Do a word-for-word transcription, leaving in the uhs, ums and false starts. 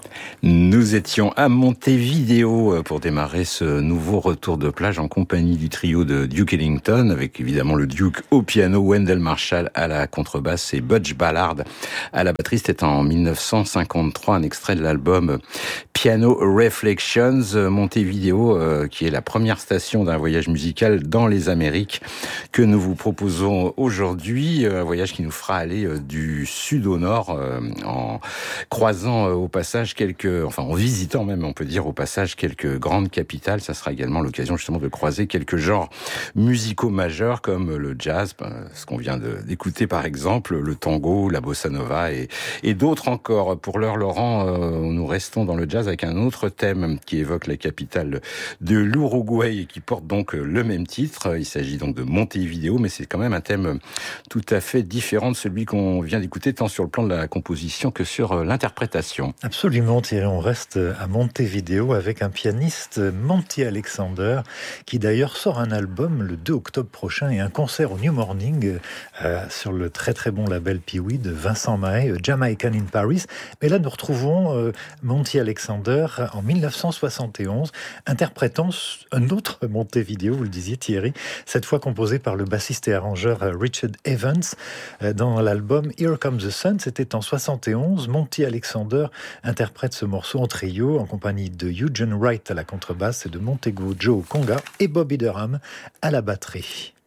Nous étions à Montevideo pour démarrer ce nouveau retour de plage en compagnie du trio de Duke Ellington, avec évidemment le Duke au piano, Wendell Marshall à la contrebasse et Butch Ballard à la batterie. C'était en mille neuf cent cinquante-trois, un extrait de l'album Piano Reflections. Montevideo, euh, qui est la première station d'un voyage musical dans les Amériques que nous vous proposons aujourd'hui. Un voyage qui nous fera aller du sud au nord euh, en croisant euh, au passage quelques, enfin en visitant même, on peut dire au passage quelques grandes capitales. Ça sera également l'occasion justement de croiser quelques genres musicaux majeurs comme le jazz, ce qu'on vient de, d'écouter par exemple, le tango, la bossa nova et, et d'autres encore. Pour l'heure, Laurent, euh, nous restons dans le jazz avec un autre thème qui évoque la capitale de l'Uruguay et qui porte donc le même titre. Il s'agit donc de Montevideo, mais c'est quand même un thème tout à fait différent de celui qu'on vient d'écouter, tant sur le plan de la composition que sur l'interprétation. Absolument, Thierry, on reste à Montevideo avec un pianiste, Monty Alexander, qui d'ailleurs sort un album le deux octobre prochain et un concert au New Morning euh, sur le très très bon label Pee-wee de Vincent Mahé, Jamaican in Paris. Mais là, nous retrouvons euh, Monty Alexander en mille neuf cent soixante et onze, interprétant un autre Montevideo, vous le disiez Thierry, cette fois composé par le bassiste et arrangeur Richard Evans euh, dans l'album Here Comes the Sun. C'était en soixante et onze. Monty Alexander interprète ce morceau en trio en compagnie de Eugene Wright à la contrebasse et de Montego Joe au conga et Bobby Durham à la batterie.